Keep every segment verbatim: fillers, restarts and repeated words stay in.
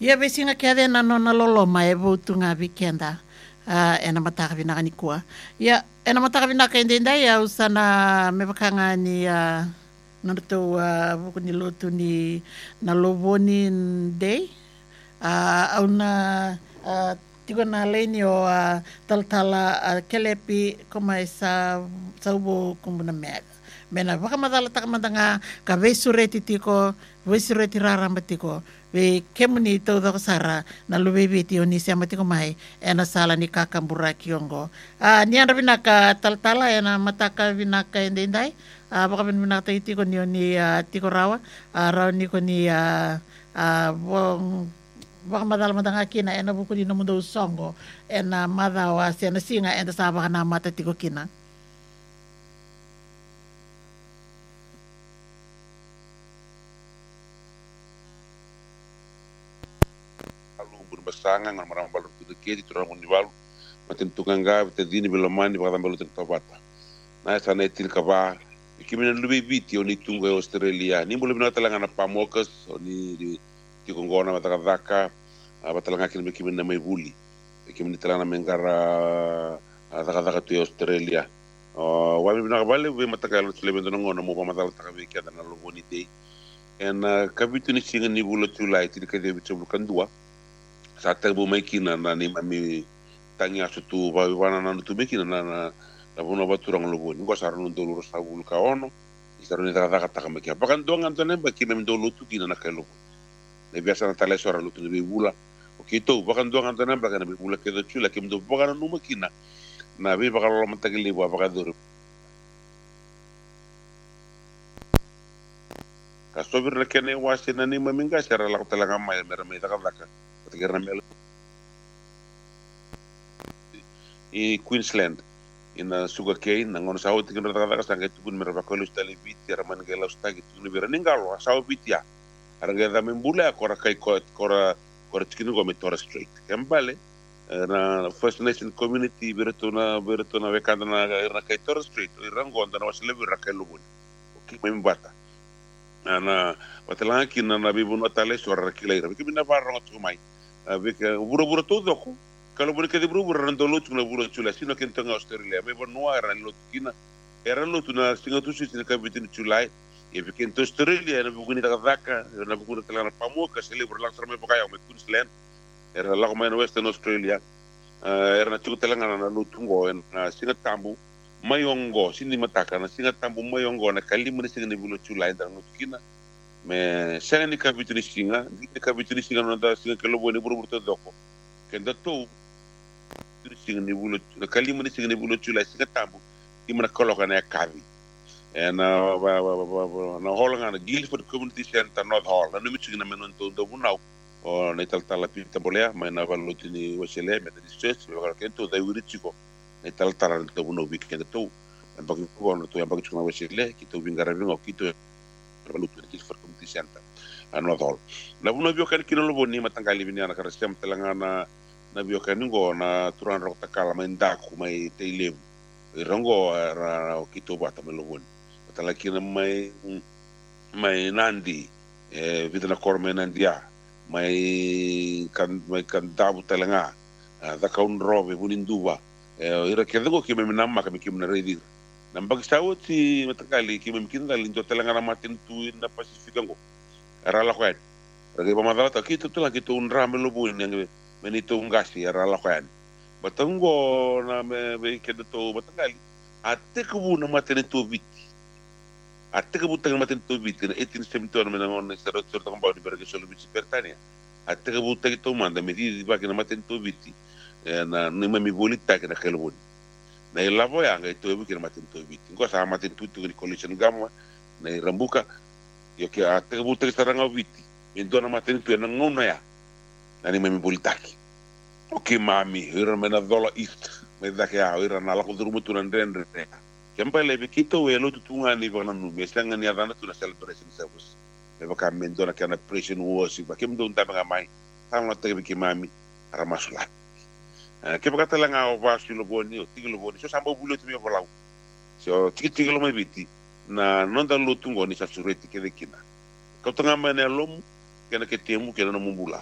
Ia vesinga ke ade na nona lolo mai vo tunga weekenda. Uh, e na mataka vinaka ni kua. Ia, e na mataka vinaka e ndendai au sana me wakanga ni uh, nana tau uh, vuku ni lotu ni na lovoni day. Uh, au na uh, tiko na leini o uh, talatala uh, kelepi koma e sa saubo kumbuna mega. Mena wakamadala takamandanga ka vesureti tiko, vesureti raramba tiko. Ve kemuni tau dako sara na lubebeti o ni siama tiko mai e na sala ni kakambura kiongo. Uh, ni anda vinaka talatala e na mataka vinaka e ndendai. Uh, baka vinaka tiko ni o ni uh, tiko rawa. Uh, rawa ni ko ni uh, uh, wong baka madala madanga kina e na buku ni namundo usongo e na madawa se na singa e na sabaka na mata tiko kina. Basanga ngan marang balu tu kedi tu rangun dibalu matin tunganga te dini belomani ba balu te tabata na sa ne til kaba kimina lubi biti oni tunga Australia ni bulu bina talanga na pamokas oni di ti kongona mataka daka batalanga kin kimina mai buli kimina talanga mengara daka daka tu Australia o wa bina bale we mataka lu lebe no ngona mo ba matala taka be kada na loboni dei en kabitu ni singa ni bulu tu lai ti ka de bitu kan dua sa tabu mai kina na ni mami tangi asu tu ba wana na tu mekina na na la bona baturang lobo ni ko sarno dolo sa bul ka ono isaro ni daga taka meki apa kan dongan tane ba kina mi dolo tu kina na kelo ne biasa na tale sora lutu ni bula o kito ba kan dongan tane ba kana bula ke do chula ke mdo ba kana no makina na be ba kala matagili ba ba ka dor ka sobir na kene wasi na ni mami nga sara la talaga mai mera mai daga daka i Queensland ina sugar cane na ngono sawo tikin rata kata sanga tukun mera bakolo stali biti araman gela ustagi tukun bera ningalo sawo biti ya aranga da membula kora kai kora kora tikin go me Torres Strait kembale na First Nation community beretona beretona vekanda na na kai Torres Strait irango ndana wasile bera kai lubun okay membata ana watalangi kina na bibu no tale sora kila ira bikina barro tumai bika buru buru todo ko kalau boleh kita buru buru randolo tuna buru chula sino kenta Australia me bon noa era lo kina era lo tuna singa tu si sino kabitin chulai e bikin to Australia na bukuni ta daka na bukuni ta na pamoka sele buru langsar me pakaya me Queensland era la como en Western Australia era na chuta langa na lo tungo na singa tambu mayongo sini mataka na singa tambu mayongo na kalimu ni singa ni bulu chulai ta no kina me senga ni kabitin singa ni kabitin singa no da singa kelo boni buru buru to doko kenda to singa ni bulu na kalimu ni singa ni bulu chulai singa tambu imana koloka na kavi na na holanga na Guildford Community Center North Hall na numi singa na menon to do bunau o na tal tal pita bolea mai na valutini wasele Methodist Church lo kento da wirichiko na tal tal to bunau weekend to en bagi ko no to en bagi chuna wasele kito bingara bingo kito valutini Guildford Community Center North Hall na bunau bio kan kino lo boni matangali bini ana karasem telanga na na bio kan ngo na turan rok takala mai ndaku mai teilem irango ra kito bata melo boni talaki na mai mai nandi e vidana korme nandia mai kan mai kan dabu talanga da kaun robe buninduba e ira kedo ke me namma ke kim na redir nambag sawti matakali ke me kin dal into talanga na matin tu na pasifikango ara la kwet rage ba madala ta kito tula kito un ramelo bun yang menito ngasi ara la kwet batango na me be kedo to matakali atte ku na matin tu bit atte ke butang matin to bit na eighteen seventy-one me ngon sa doctor tong baudi berge solo bit pertania atte ke butang to manda me di ba ke na matin to bit na ni me mi bolita ke na kelbon na ilavo ya ngai to ke na matin to bit ngo sa matin tu tu collision gamma na rambuka yo ke atte ke butang saranga bit endo na matin to na ngona ya na ni me mi bolita ki okay mami ira me na dola east me da ke a ira na la ko duru mutu na ndendre Kempa lebe kito we lo tutunga ni bana nu mesanga ni adana tuna celebration service. Lebe ka mendo na kana pressure worship ba kemdo nda nga mai. Tang na tebe ki mami ara masula. Eh ke ba tala nga o ba silo boni o tiglo boni so sambo bulo tumi bolau. So tiki tiglo mai biti na nonda lo tungo ni sa sureti ke dekina. Ka tanga mane lom kena ke temu kena no mumbula.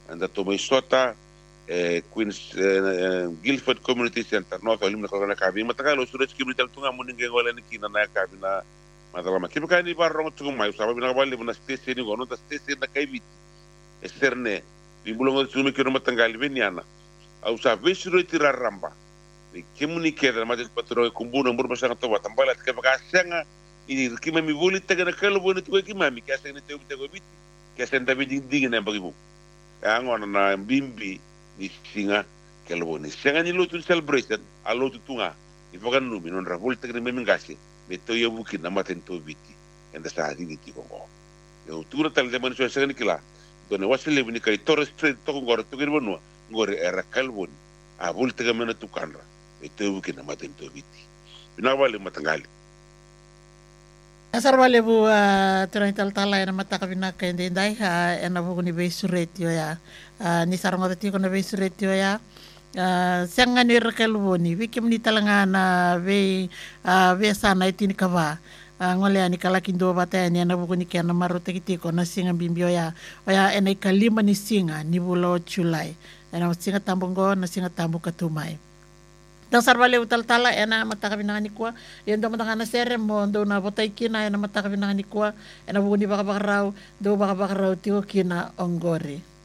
anda to mai sota e Queens Guildford Community Center no to limna ko na kabi mataka lo sura skibri tal tunga muninge ngole ni kina na kabi na madala ma kibuka ni barro tunga mai usaba bina wali bina stesi ni gono ta stesi na kai vit eserne bibulongo tsumi kiro matangali beniana au sa vesuro tira ramba ni kemuni keda ma de patro kumbuno mbur masanga to batambala ke baka senga ini kima mi boli tega na kalo boni to kima mi ka senga te te go bit ke senda bi ding ding na bagibu angona na bimbi ni singa kalo boni senga ni lotu celebration a lotu tunga ni fogan numi non rabul tega me mingasi me to yo buki na maten to biti enda sa di ti ko yo tura tal de manso senga ni kila done wasile ni kai torres street to ngor to gir bonwa ngor era kalbon a bul tega mena tukandra me to buki na maten to biti bina wale matangali Asar wale bu turai tal tala ena mata kabina kende dai ha ena bu ni besuretio ya ni sarang ati ko na besuretio ya sanga ni rekel boni wikim ni talanga na ve ve sana itini kava ngole ani kala kindo bata ni ena bu ni kana maro tekiti ko na singa bimbio ya ya ena kalima ni singa ni bulo Julai ena singa tambongo na singa tambu katumai dan sarvale utal tala ena mata kabina ni kwa yendo mata kana sere mo ndo na botai kina ena mata kabina ni kwa ena bu ni baka baka raw do baka baka raw tio kina ongori